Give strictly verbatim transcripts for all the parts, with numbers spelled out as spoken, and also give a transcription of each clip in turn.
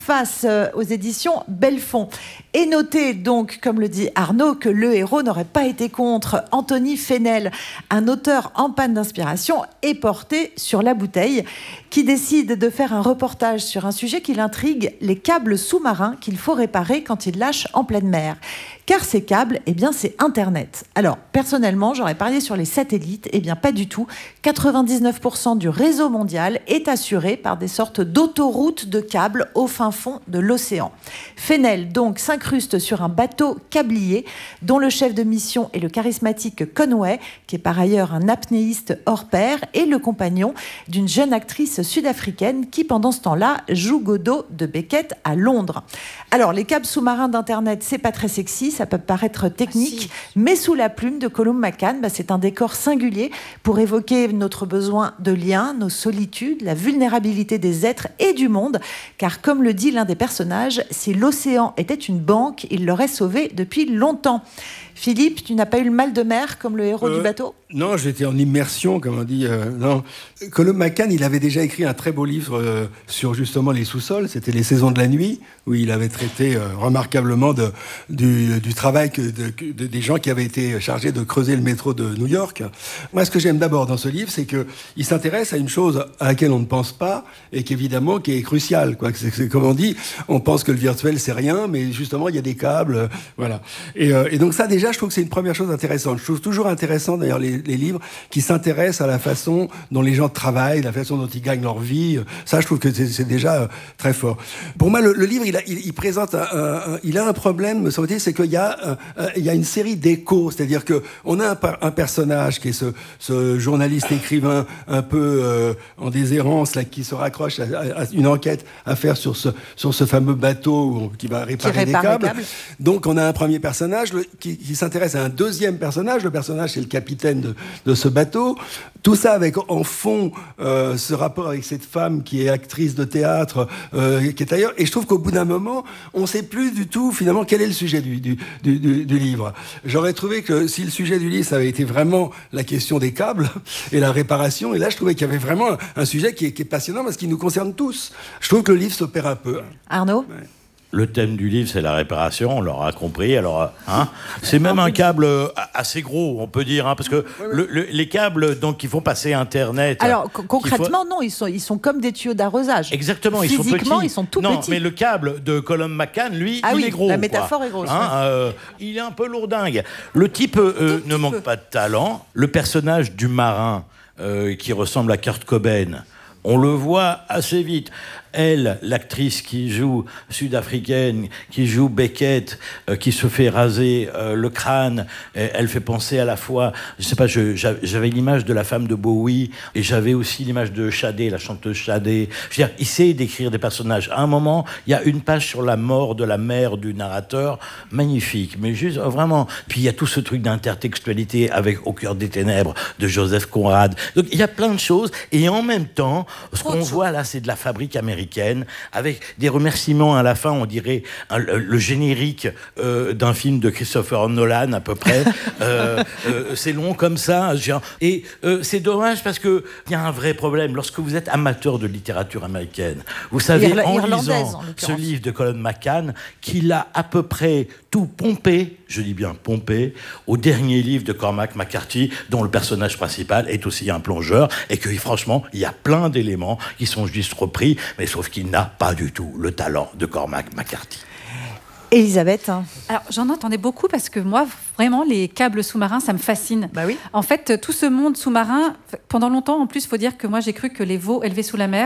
face aux éditions Belfond. Et notez donc, comme le dit Arnaud, que le héros n'aurait pas été contre. Anthony Fenel, un auteur en panne d'inspiration, est porté sur la bouteille, qui décide de faire un reportage sur un sujet qui l'intrigue, les câbles sous-marins qu'il faut réparer quand ils lâchent en pleine mer. Car ces câbles, eh bien, c'est Internet. Alors, personnellement, j'aurais parié sur les satellites. Eh bien, pas du tout. quatre-vingt-dix-neuf pour cent du réseau mondial est assuré par des sortes d'autoroutes de câbles au fin fond de l'océan. Fenel, donc, s'incruste sur un bateau câblier dont le chef de mission est le charismatique Conway, qui est par ailleurs un apnéiste hors pair, et le compagnon d'une jeune actrice sud-africaine qui, pendant ce temps-là, joue Godot de Beckett à Londres. Alors, les câbles sous-marins d'Internet, c'est pas très sexy, ça peut paraître technique, ah, si. mais sous la plume de Colum McCann, bah, c'est un décor singulier pour évoquer notre besoin de lien, nos solitudes, la vulnérabilité des êtres et du monde, car comme le dit l'un des personnages, si l'océan était une banque, il l'aurait sauvé depuis longtemps. Philippe, tu n'as pas eu le mal de mer comme le héros euh, du bateau ? Non, j'étais en immersion, comme on dit. Euh, non. Colum McCann, il avait déjà écrit un très beau livre euh, sur justement les sous-sols. C'était Les Saisons de la Nuit, où il avait traité euh, remarquablement de, du, du travail que, de, de, des gens qui avaient été chargés de creuser le métro de New York. Moi, ce que j'aime d'abord dans ce livre, c'est qu'il s'intéresse à une chose à laquelle on ne pense pas et qui, évidemment, qui est cruciale. Quoi. C'est, c'est, comme on dit, on pense que le virtuel, c'est rien, mais justement, il y a des câbles. Euh, voilà. Et, euh, et donc ça, déjà, je trouve que c'est une première chose intéressante. Je trouve toujours intéressant, d'ailleurs, les, les livres qui s'intéressent à la façon dont les gens travaillent, la façon dont ils gagnent leur vie. Ça, je trouve que c'est, c'est déjà euh, très fort. Pour moi, le, le livre, il, a, il, il présente un, un, un, il a un problème, me semble-t-il, c'est qu'il y a, un, il y a une série d'échos. C'est-à-dire que on a un, un personnage qui est ce, ce journaliste écrivain un peu euh, en déshérence, là, qui se raccroche à, à, à une enquête à faire sur ce, sur ce fameux bateau qui va réparer, qui répare des câbles. câbles. Donc, on a un premier personnage le, qui, qui s'intéresse à un deuxième personnage. Le personnage, c'est le capitaine de, de ce bateau. Tout ça avec en fond euh, ce rapport avec cette femme qui est actrice de théâtre, euh, qui est ailleurs. Et je trouve qu'au bout d'un moment, on ne sait plus du tout finalement quel est le sujet du, du, du, du, du livre. J'aurais trouvé que si le sujet du livre, ça avait été vraiment la question des câbles et la réparation, et là je trouvais qu'il y avait vraiment un, un sujet qui est, qui est passionnant parce qu'il nous concerne tous. Je trouve que le livre se perd un peu. Arnaud ? Ouais. Le thème du livre, c'est la réparation, on l'aura compris. Alors, hein, c'est même un câble assez gros, on peut dire, hein, parce que le, le, les câbles donc, qui font passer Internet... Alors, c- concrètement, faut... non, ils sont, ils sont comme des tuyaux d'arrosage. Exactement, ils sont petits. Physiquement, ils sont tout non, petits. Non, mais le câble de Colum McCann, lui, ah il oui, est gros. La métaphore quoi. est grosse. Hein, euh, il est un peu lourdingue. Le type euh, ne manque peu. pas de talent. Le personnage du marin, euh, qui ressemble à Kurt Cobain, on le voit assez vite. Elle, l'actrice qui joue sud-africaine, qui joue Beckett, euh, qui se fait raser euh, le crâne, elle fait penser à la fois, je sais pas, je, j'avais l'image de la femme de Bowie et j'avais aussi l'image de Sade, la chanteuse Sade. Je veux dire, il sait décrire des personnages. À un moment, il y a une page sur la mort de la mère du narrateur, magnifique, mais juste vraiment. Puis il y a tout ce truc d'intertextualité avec Au cœur des ténèbres de Joseph Conrad. Donc il y a plein de choses et en même temps, ce qu'on voit là, c'est de la fabrique américaine. Avec des remerciements à la fin, on dirait un, le, le générique euh, d'un film de Christopher Nolan à peu près. euh, euh, c'est long comme ça. Genre, et euh, c'est dommage parce qu'il y a un vrai problème. Lorsque vous êtes amateur de littérature américaine, vous savez Irla- en lisant en ce livre de Colum McCann qu'il a à peu près tout pompé, je dis bien pompé, au dernier livre de Cormac McCarthy, dont le personnage principal est aussi un plongeur, et que franchement, il y a plein d'éléments qui sont juste repris, mais sauf qu'il n'a pas du tout le talent de Cormac McCarthy. Elisabeth. Alors, j'en entendais beaucoup parce que moi, vraiment, les câbles sous-marins, ça me fascine. Bah oui. En fait, tout ce monde sous-marin, pendant longtemps, en plus, il faut dire que moi, j'ai cru que les veaux élevaient sous la mer.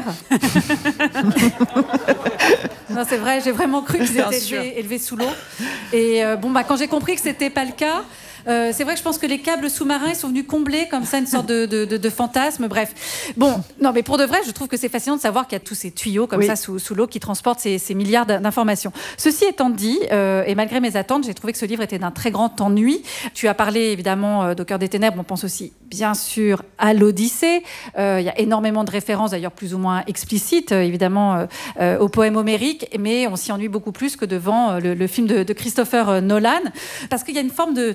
Non, c'est vrai, j'ai vraiment cru qu'ils étaient élevés, élevés sous l'eau. Et euh, bon, bah, quand j'ai compris que c'était pas le cas, Euh, c'est vrai que je pense que les câbles sous-marins ils sont venus combler comme ça une sorte de, de, de, de fantasme. Bref, bon, non, mais pour de vrai, je trouve que c'est fascinant de savoir qu'il y a tous ces tuyaux comme oui. ça sous, sous l'eau qui transportent ces, ces milliards d'informations. Ceci étant dit, euh, et malgré mes attentes, j'ai trouvé que ce livre était d'un très grand ennui. Tu as parlé évidemment euh, d'Au cœur des ténèbres. On pense aussi, bien sûr, à l'Odyssée. Euh, il y a énormément de références, d'ailleurs plus ou moins explicites, euh, évidemment, euh, euh, au poème homérique, mais on s'y ennuie beaucoup plus que devant euh, le, le film de, de Christopher Nolan, parce qu'il y a une forme de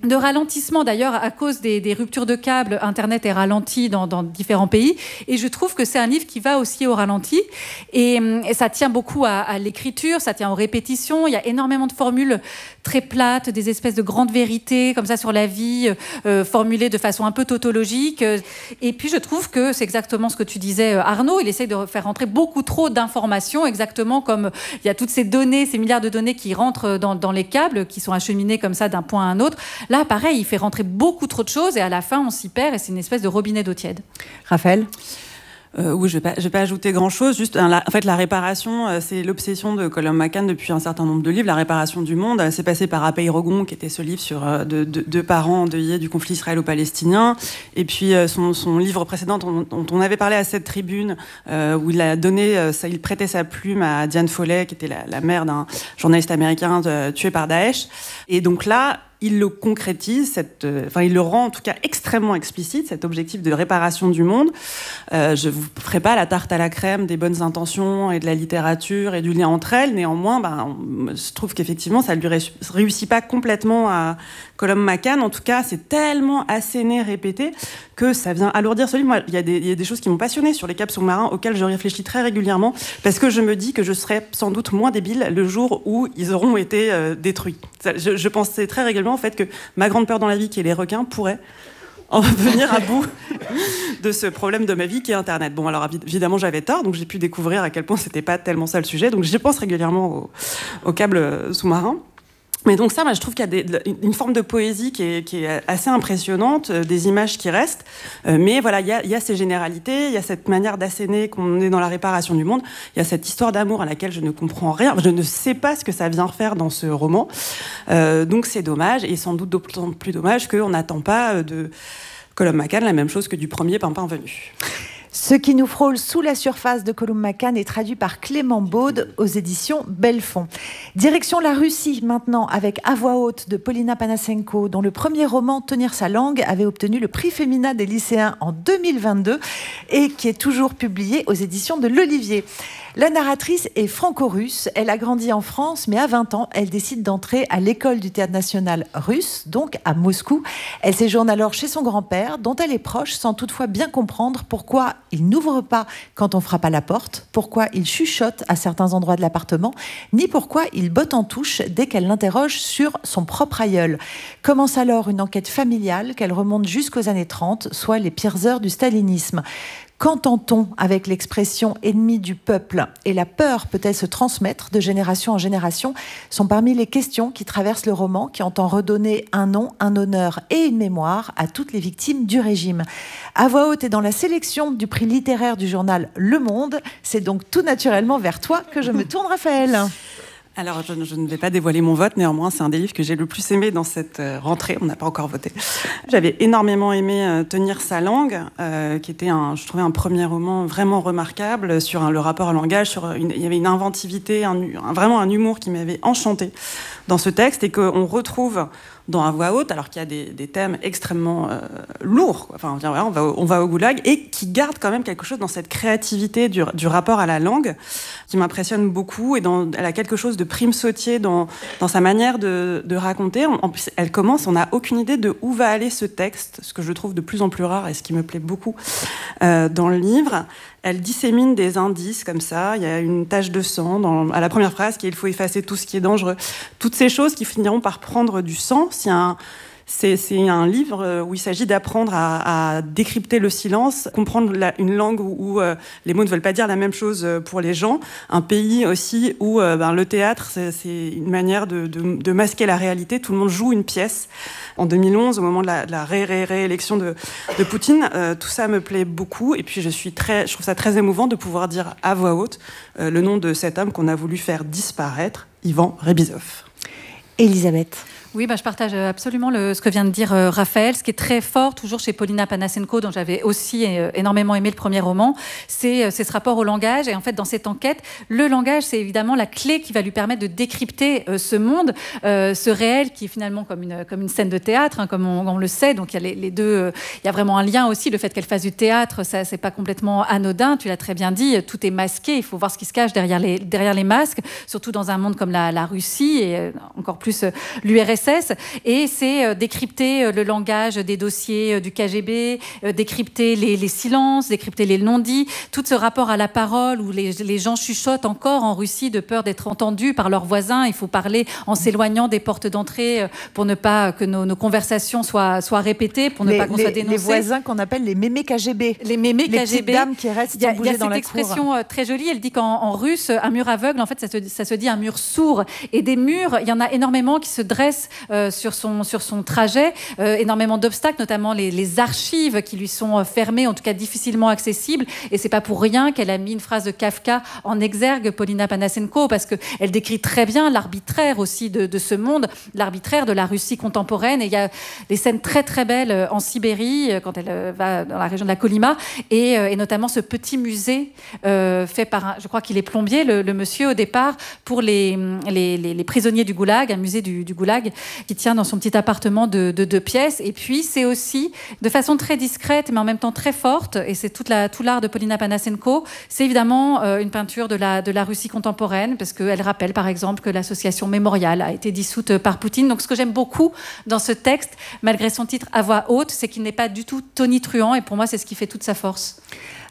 de ralentissement d'ailleurs à cause des, des ruptures de câbles. Internet est ralenti dans, dans différents pays et je trouve que c'est un livre qui va aussi au ralenti et, et ça tient beaucoup à, à l'écriture, ça tient aux répétitions, il y a énormément de formules très plates, des espèces de grandes vérités comme ça sur la vie, euh, formulées de façon un peu tautologique, et puis je trouve que c'est exactement ce que tu disais Arnaud, il essaie de faire rentrer beaucoup trop d'informations, exactement comme il y a toutes ces données, ces milliards de données qui rentrent dans, dans les câbles, qui sont acheminées comme ça d'un point à un autre. Là, pareil, il fait rentrer beaucoup trop de choses et à la fin, on s'y perd et c'est une espèce de robinet d'eau tiède. Raphaël ? Euh, oui, je ne vais, vais pas ajouter grand-chose. Juste, hein, la, en fait, la réparation, euh, c'est l'obsession de Colum McCann depuis un certain nombre de livres. La réparation du monde, euh, c'est passé par Apei Rogon, qui était ce livre sur euh, deux de, de parents endeuillés du conflit israélo-palestinien. Et puis, euh, son, son livre précédent, dont, dont on avait parlé à cette tribune, euh, où il a donné, euh, ça, il prêtait sa plume à Diane Foley, qui était la, la mère d'un journaliste américain euh, tué par Daesh. Et donc là, il le concrétise, cette, euh, enfin, il le rend en tout cas extrêmement explicite, cet objectif de réparation du monde. Euh, je ne vous ferai pas la tarte à la crème des bonnes intentions et de la littérature et du lien entre elles. Néanmoins, ben, je trouve qu'effectivement, ça ne lui réussit pas complètement à Colum McCann. En tout cas, c'est tellement asséné, répété, que ça vient alourdir ce livre. Moi, il y a des, il y a des choses qui m'ont passionnée sur les câbles sous-marins, auxquelles je réfléchis très régulièrement, parce que je me dis que je serai sans doute moins débile le jour où ils auront été euh, détruits. Je, je pensais très régulièrement en fait que ma grande peur dans la vie, qui est les requins, pourrait en venir à bout de ce problème de ma vie qui est Internet. Bon, alors évidemment, j'avais tort, donc j'ai pu découvrir à quel point c'était pas tellement ça le sujet. Donc j'y pense régulièrement aux au câbles sous-marins. Mais donc ça, moi, je trouve qu'il y a des, une forme de poésie qui est, qui est assez impressionnante, euh, des images qui restent. Euh, mais voilà, il y a, il y a ces généralités, il y a cette manière d'asséner qu'on est dans la réparation du monde. Il y a cette histoire d'amour à laquelle je ne comprends rien. Je ne sais pas ce que ça vient faire dans ce roman. Euh, donc c'est dommage, et sans doute d'autant plus dommage qu'on n'attend pas de Colum McCann la même chose que du premier Pimpin venu. Ce qui nous frôle sous la surface de Colum McCann est traduit par Clément Baude aux éditions Belfond. Direction la Russie maintenant, avec À voix haute de Polina Panasenko, dont le premier roman Tenir sa langue avait obtenu le prix Femina des lycéens en deux mille vingt-deux et qui est toujours publié aux éditions de l'Olivier. La narratrice est franco-russe, elle a grandi en France, mais à vingt ans, elle décide d'entrer à l'école du théâtre national russe, donc à Moscou. Elle séjourne alors chez son grand-père, dont elle est proche, sans toutefois bien comprendre pourquoi il n'ouvre pas quand on frappe à la porte, pourquoi il chuchote à certains endroits de l'appartement, ni pourquoi il botte en touche dès qu'elle l'interroge sur son propre aïeul. Commence alors une enquête familiale qu'elle remonte jusqu'aux années trente, soit les pires heures du stalinisme. Qu'entend-on avec l'expression « ennemi du peuple » et la peur peut-elle se transmettre de génération en génération sont parmi les questions qui traversent le roman, qui entend redonner un nom, un honneur et une mémoire à toutes les victimes du régime. À voix haute est dans la sélection du prix littéraire du journal Le Monde. C'est donc tout naturellement vers toi que je me tourne, Raphaël. Alors, je, je ne vais pas dévoiler mon vote, néanmoins, c'est un des livres que j'ai le plus aimé dans cette euh, rentrée. On n'a pas encore voté. J'avais énormément aimé euh, Tenir sa langue, euh, qui était, un, je trouvais, un premier roman vraiment remarquable sur un, le rapport au langage. Sur une, il y avait une inventivité, un, un, vraiment un humour qui m'avait enchantée dans ce texte et qu'on retrouve dans À voix haute, alors qu'il y a des, des thèmes extrêmement euh, lourds, quoi. Enfin, voilà, on, va au, on va au goulag, et qui garde quand même quelque chose dans cette créativité du, du rapport à la langue, qui m'impressionne beaucoup, et dans, elle a quelque chose de prime sautier dans, dans sa manière de, de raconter. En plus, elle commence, on n'a aucune idée de où va aller ce texte, ce que je trouve de plus en plus rare, et ce qui me plaît beaucoup euh, dans le livre. Elle dissémine des indices comme ça. Il y a une tache de sang dans, à la première phrase qui est « il faut effacer tout ce qui est dangereux ». Toutes ces choses qui finiront par prendre du sens. Il y a un, c'est, c'est un livre où il s'agit d'apprendre à, à décrypter le silence, comprendre la, une langue où, où euh, les mots ne veulent pas dire la même chose pour les gens. Un pays aussi où euh, ben, le théâtre, c'est, c'est une manière de, de, de masquer la réalité. Tout le monde joue une pièce. En deux mille onze, au moment de la, de la ré, ré, réélection de, de Poutine, euh, tout ça me plaît beaucoup. Et puis, je, suis très, je trouve ça très émouvant de pouvoir dire à voix haute euh, le nom de cet homme qu'on a voulu faire disparaître, Ivan Rébizov. Elisabeth. Oui, bah, je partage absolument le, ce que vient de dire euh, Raphaël. Ce qui est très fort, toujours chez Polina Panasenko, dont j'avais aussi euh, énormément aimé le premier roman, c'est, euh, c'est ce rapport au langage. Et en fait, dans cette enquête, le langage, c'est évidemment la clé qui va lui permettre de décrypter euh, ce monde, euh, ce réel qui est finalement comme une, comme une scène de théâtre, hein, comme on, on le sait. Donc, il y a les, les deux. Euh, il y a vraiment un lien aussi. Le fait qu'elle fasse du théâtre, ça, c'est pas complètement anodin. Tu l'as très bien dit. Tout est masqué. Il faut voir ce qui se cache derrière les, derrière les masques, surtout dans un monde comme la, la Russie et euh, encore plus euh, l'U R S S S S, et c'est euh, décrypter euh, le langage des dossiers euh, du K G B, euh, décrypter les, les silences, décrypter les non-dits, tout ce rapport à la parole où les, les gens chuchotent encore en Russie de peur d'être entendus par leurs voisins. Il faut parler en s'éloignant des portes d'entrée euh, pour ne pas que nos, nos conversations soient, soient répétées, pour ne les, pas qu'on les, soit dénoncé. Les voisins qu'on appelle les mémés K G B. Les mémés K G B. Les petites dames qui restent sans bouger dans la cour. Il y a cette expression euh, très jolie, elle dit qu'en en russe, un mur aveugle, en fait, ça se, ça se dit un mur sourd. Et des murs, il y en a énormément qui se dressent euh, sur, son, sur son trajet, euh, énormément d'obstacles, notamment les, les archives qui lui sont fermées, en tout cas difficilement accessibles. Et c'est pas pour rien qu'elle a mis une phrase de Kafka en exergue, Polina Panasenko, parce qu'elle décrit très bien l'arbitraire aussi de, de ce monde, l'arbitraire de la Russie contemporaine. Et il y a des scènes très très belles en Sibérie, quand elle va dans la région de la Kolyma, et, et notamment ce petit musée euh, fait par un, je crois qu'il est plombier, le, le monsieur au départ, pour les, les, les, les prisonniers du Goulag, un musée du, du Goulag qui tient dans son petit appartement de, de deux pièces. Et puis c'est aussi, de façon très discrète mais en même temps très forte, et c'est toute la, tout l'art de Polina Panasenko, c'est évidemment euh, une peinture de la, de la Russie contemporaine, parce qu'elle rappelle par exemple que l'association Mémorial a été dissoute par Poutine. Donc ce que j'aime beaucoup dans ce texte, malgré son titre à voix haute, c'est qu'il n'est pas du tout tonitruant, et pour moi c'est ce qui fait toute sa force. Arnaud ?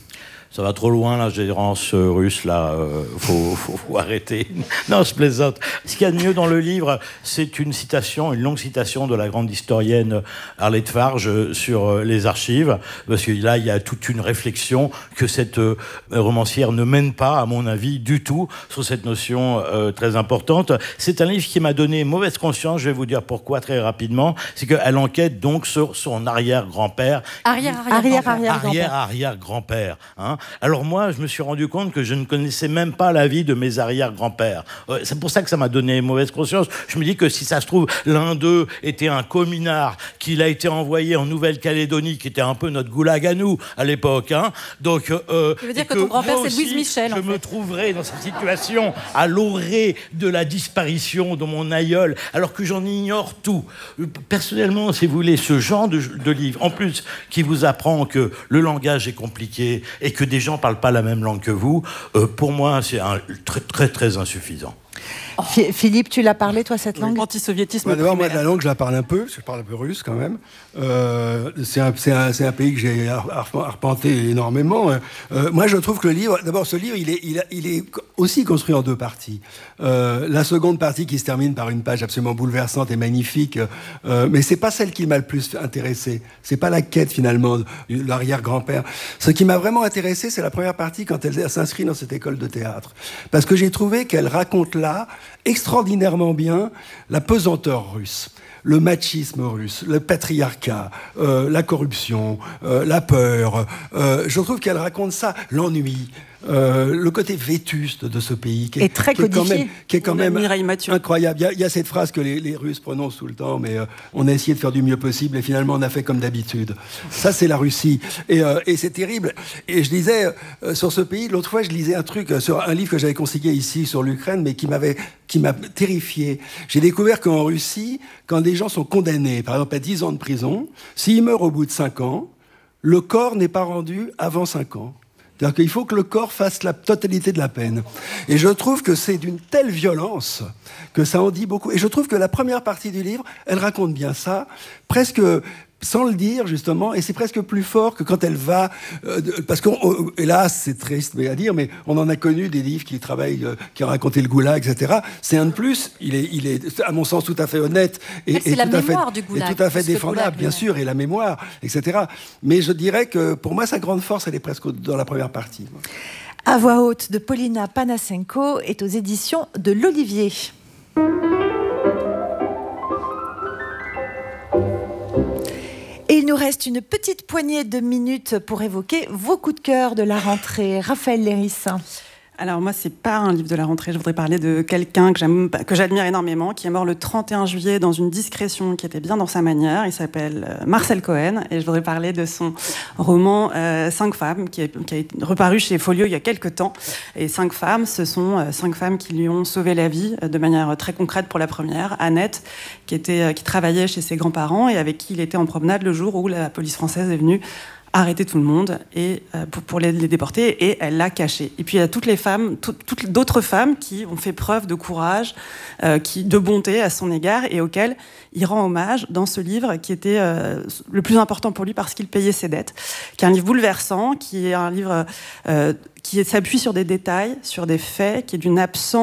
Ça va trop loin, l'ingérence euh, russe, là. Euh, faut, faut, faut arrêter. Non, je plaisante. Ce qu'il y a de mieux dans le livre, c'est une citation, une longue citation de la grande historienne Arlette Farge sur euh, les archives. Parce que là, il y a toute une réflexion que cette euh, romancière ne mène pas, à mon avis, du tout, sur cette notion euh, très importante. C'est un livre qui m'a donné mauvaise conscience. Je vais vous dire pourquoi très rapidement. C'est qu'elle enquête donc sur son arrière-grand-père. Arrière, arrière, arrière, arrière, arrière, Arrière, arrière-grand-père. Hein. Alors moi, je me suis rendu compte que je ne connaissais même pas la vie de mes arrière-grands-pères. Euh, c'est pour ça que ça m'a donné mauvaise conscience. Je me dis que si ça se trouve, l'un d'eux était un communard, qu'il a été envoyé en Nouvelle-Calédonie, qui était un peu notre goulag à nous, à l'époque. Hein. Donc, euh, tu veux dire que, que ton grand-père, c'est Louise Michel, je en fait. me trouverais dans cette situation, à l'orée de la disparition de mon aïeul, alors que j'en ignore tout. Personnellement, si vous voulez, ce genre de, de livre, en plus, qui vous apprend que le langage est compliqué et que des gens ne parlent pas la même langue que vous, euh, pour moi, c'est un, très, très, très insuffisant. Oh. Philippe, tu l'as parlé, toi, cette langue ? Antisoviétisme. Bah, d'abord, moi, de la langue, je la parle un peu, je parle un peu russe quand même. Euh, c'est, un, c'est, un, c'est un pays que j'ai arpenté énormément. Euh, moi, je trouve que le livre, d'abord, ce livre, il est, il, a, il est aussi construit en deux parties. Euh, la seconde partie qui se termine par une page absolument bouleversante et magnifique, euh, mais c'est pas celle qui m'a le plus intéressé. C'est pas la quête, finalement, de l'arrière-grand-père. Ce qui m'a vraiment intéressé, c'est la première partie quand elle, elle s'inscrit dans cette école de théâtre. Parce que j'ai trouvé qu'elle raconte là, extraordinairement bien, la pesanteur russe, le machisme russe, le patriarcat, euh, la corruption, euh, la peur. Euh, je trouve qu'elle raconte ça, l'ennui, euh, le côté vétuste de ce pays, qui est, et très qui est quand codifié. même, qui est quand même incroyable. Il y, a, il y a cette phrase que les, les Russes prononcent tout le temps, mais euh, on a essayé de faire du mieux possible et finalement on a fait comme d'habitude. Ça, c'est la Russie. Et, euh, et c'est terrible. Et je lisais euh, sur ce pays, l'autre fois, je lisais un truc, euh, sur un livre que j'avais consigné ici sur l'Ukraine, mais qui m'avait, qui m'a terrifié. J'ai découvert qu'en Russie, quand des gens sont condamnés, par exemple à dix ans de prison, s'ils meurent au bout de cinq ans, le corps n'est pas rendu avant cinq ans. C'est-à-dire qu'il faut que le corps fasse la totalité de la peine. Et je trouve que c'est d'une telle violence que ça en dit beaucoup. Et je trouve que la première partie du livre, elle raconte bien ça, presque sans le dire, justement, et c'est presque plus fort que quand elle va... Euh, parce que, hélas, c'est triste mais à dire, mais on en a connu des livres qui travaillent, euh, qui ont raconté le goulag, et cetera. C'est un de plus, il est, il est à mon sens, tout à fait honnête. Et, c'est et la tout à mémoire fait, du goulag. Et tout à fait défendable, goulag, bien sûr, et la mémoire, et cetera. Mais je dirais que, pour moi, sa grande force, elle est presque dans la première partie. À voix haute de Polina Panasenko est aux éditions de l'Olivier. Et il nous reste une petite poignée de minutes pour évoquer vos coups de cœur de la rentrée. Raphaël Léris. Alors moi, c'est pas un livre de la rentrée. Je voudrais parler de quelqu'un que j'aime, que j'admire énormément, qui est mort le trente et un juillet dans une discrétion qui était bien dans sa manière. Il s'appelle Marcel Cohen et je voudrais parler de son roman euh, Cinq femmes, qui, est, qui a été reparu chez Folio il y a quelques temps. Et Cinq femmes, ce sont euh, cinq femmes qui lui ont sauvé la vie euh, de manière très concrète pour la première. Annette, qui était, euh, qui travaillait chez ses grands-parents et avec qui il était en promenade le jour où la police française est venue arrêter tout le monde et, euh, pour, pour les, les déporter, et elle l'a caché. Et puis il y a toutes les femmes, tout, toutes d'autres femmes qui ont fait preuve de courage, euh, qui, de bonté à son égard, et auxquelles il rend hommage dans ce livre qui était euh, le plus important pour lui parce qu'il payait ses dettes, qui est un livre bouleversant, qui est un livre euh, qui s'appuie sur des détails, sur des faits, qui est d'une absence